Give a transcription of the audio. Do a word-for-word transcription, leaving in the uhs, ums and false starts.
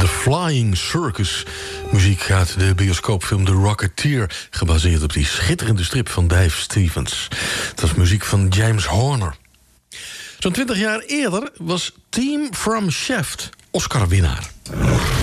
The Flying Circus. Muziek uit de bioscoopfilm The Rocketeer, gebaseerd op die schitterende strip van Dave Stevens. Het was muziek van James Horner. Zo'n twintig jaar eerder was Team from Shaft Oscar-winnaar.